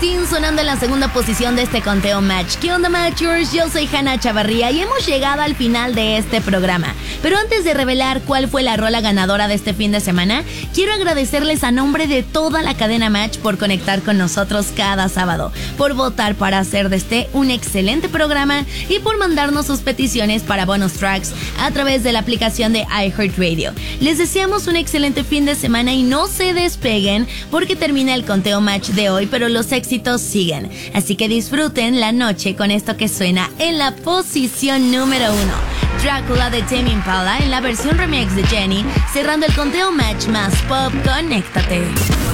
13 sonando en la segunda posición de este conteo Match. ¿Qué onda, Matchers? Yo soy Hannah Chavarría y hemos llegado al final de este programa. Pero antes de revelar cuál fue la rola ganadora de este fin de semana, quiero agradecerles a nombre de toda la cadena Match por conectar con nosotros cada sábado, por votar para hacer de este un excelente programa y por mandarnos sus peticiones para bonus tracks a través de la aplicación de iHeartRadio. Les deseamos un excelente fin de semana y no se despeguen porque termina el conteo Match de hoy, pero los éxitos siguen. Así que disfruten la noche con esto que suena en la posición número 1. Drácula de Tame Impala en la versión remix de Jenny, cerrando el conteo Match más pop. Conéctate.